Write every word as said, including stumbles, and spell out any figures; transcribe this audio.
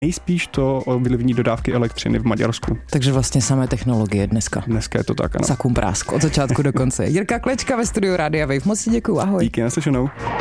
nejspíš to ovlivní dodávky elektřiny v Maďarsku. Takže vlastně samé technologie dneska. Dneska je to tak, ano. Sakum prásk od začátku do konce. Jirka Klečka ve studiu Rádia Wave. Moc děkuju, ahoj. Díky, naslyšenou.